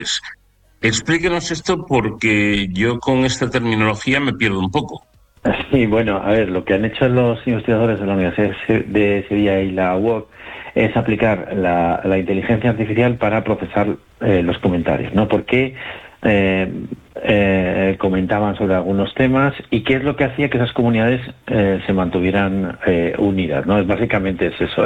Explíquenos esto porque yo con esta terminología me pierdo un poco. Sí, bueno, a ver, lo que han hecho los investigadores de la Universidad de Sevilla y la UOC es aplicar la inteligencia artificial para procesar los comentarios, ¿no? ¿Por qué comentaban sobre algunos temas y qué es lo que hacía que esas comunidades se mantuvieran unidas, ¿no? Básicamente es eso,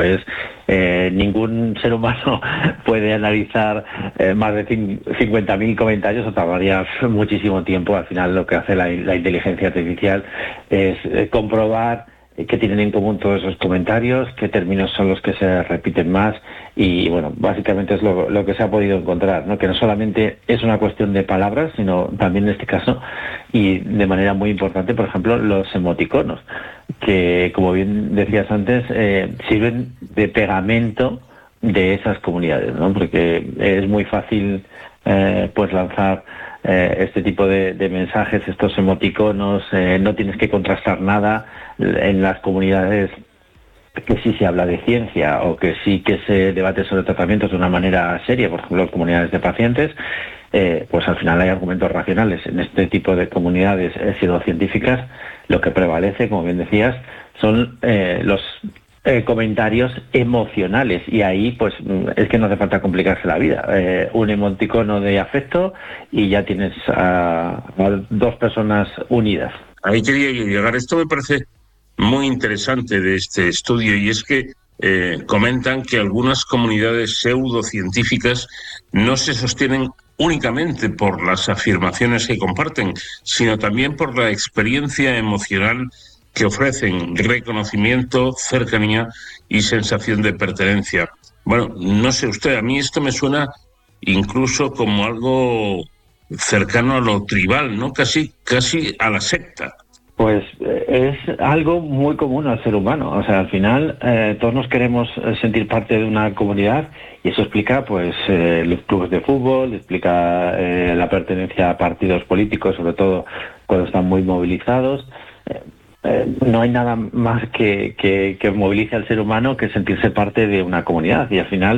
ningún ser humano puede analizar más de 50.000 comentarios o tardaría muchísimo tiempo. Al final lo que hace la inteligencia artificial es comprobar qué tienen en común todos esos comentarios, qué términos son los que se repiten más y, bueno, básicamente es lo que se ha podido encontrar, ¿no? Que no solamente es una cuestión de palabras, sino también en este caso, y de manera muy importante, por ejemplo, los emoticonos, que, como bien decías antes, sirven de pegamento de esas comunidades, ¿no? Porque es muy fácil pues lanzar este tipo de mensajes, estos emoticonos, no tienes que contrastar nada en las comunidades que sí se habla de ciencia o que sí que se debate sobre tratamientos de una manera seria, por ejemplo, comunidades de pacientes, pues al final hay argumentos racionales. En este tipo de comunidades pseudocientíficas, lo que prevalece, como bien decías, son los comentarios emocionales y ahí pues es que no hace falta complicarse la vida. Un emoticono de afecto y ya tienes a dos personas unidas. Ahí quería yo llegar. Esto me parece muy interesante de este estudio y es que comentan que algunas comunidades pseudocientíficas no se sostienen únicamente por las afirmaciones que comparten, sino también por la experiencia emocional que ofrecen, reconocimiento, cercanía y sensación de pertenencia. Bueno, no sé usted, a mí esto me suena incluso como algo cercano a lo tribal, ¿no? Casi a la secta. Pues es algo muy común al ser humano. O sea, al final todos nos queremos sentir parte de una comunidad y eso explica pues los clubes de fútbol, explica la pertenencia a partidos políticos, sobre todo cuando están muy movilizados. No hay nada más que movilice al ser humano que sentirse parte de una comunidad y al final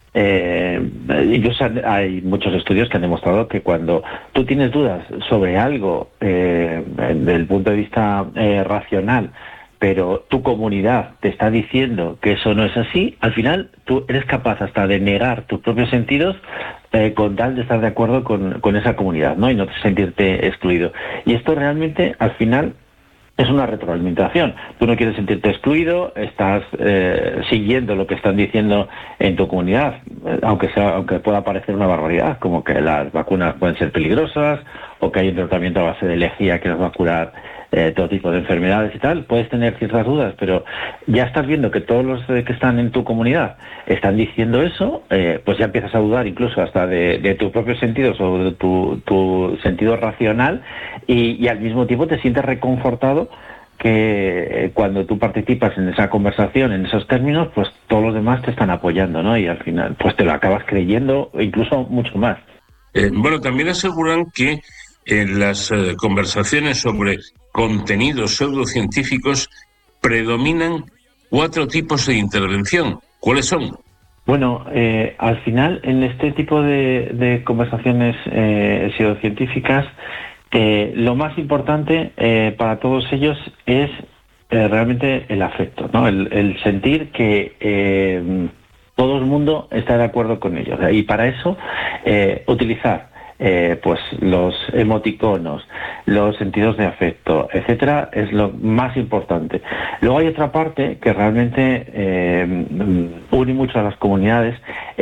incluso hay muchos estudios que han demostrado que cuando tú tienes dudas sobre algo desde el punto de vista racional, pero tu comunidad te está diciendo que eso no es así, al final tú eres capaz hasta de negar tus propios sentidos con tal de estar de acuerdo con esa comunidad, ¿no? Y no sentirte excluido. Y esto realmente, al final, es una retroalimentación. Tú no quieres sentirte excluido, estás siguiendo lo que están diciendo en tu comunidad, aunque pueda parecer una barbaridad, como que las vacunas pueden ser peligrosas o que hay un tratamiento a base de lejía que nos va a curar todo tipo de enfermedades y tal. Puedes tener ciertas dudas, pero ya estás viendo que todos los que están en tu comunidad están diciendo eso, pues ya empiezas a dudar incluso hasta de tus propios sentidos o de tu sentido racional y al mismo tiempo te sientes reconfortado que cuando tú participas en esa conversación, en esos términos, pues todos los demás te están apoyando, ¿no? Y al final, pues te lo acabas creyendo incluso mucho más. Bueno, también aseguran que en las conversaciones sobre contenidos pseudocientíficos predominan 4 tipos de intervención. ¿Cuáles son? Bueno, al final, en este tipo de conversaciones pseudocientíficas, lo más importante para todos ellos es realmente el afecto, ¿no? El sentir que todo el mundo está de acuerdo con ellos. Y para eso, utilizar pues los emoticonos, los sentidos de afecto, etcétera, es lo más importante. Luego hay otra parte que realmente une mucho a las comunidades,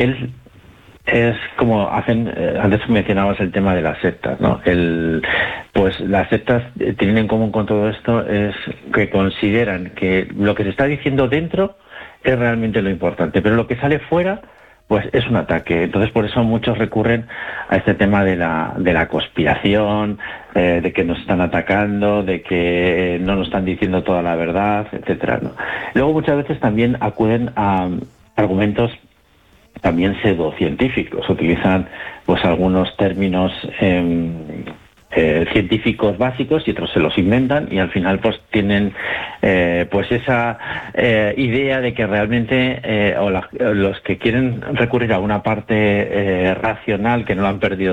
es como hacen, antes mencionabas el tema de las sectas, ¿no? Pues las sectas tienen en común con todo esto es que consideran que lo que se está diciendo dentro es realmente lo importante, pero lo que sale fuera pues es un ataque. Entonces por eso muchos recurren a este tema de la conspiración, de que nos están atacando, de que no nos están diciendo toda la verdad, etcétera, ¿no? Luego muchas veces también acuden a argumentos también pseudocientíficos, utilizan pues algunos términos científicos básicos y otros se los inventan y al final pues tienen pues esa idea de que realmente los que quieren recurrir a una parte racional que no lo han perdido